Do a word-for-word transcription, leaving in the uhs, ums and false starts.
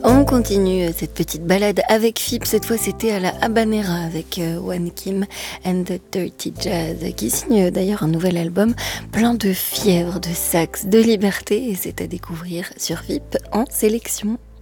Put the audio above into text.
On continue cette petite balade avec Fip. Cette fois, c'était à la Habanera avec euh, One Kim and the Dirty Jazz, qui signe d'ailleurs un nouvel album plein de fièvre, de sax, de liberté. Et c'est à découvrir sur Fip en sélection.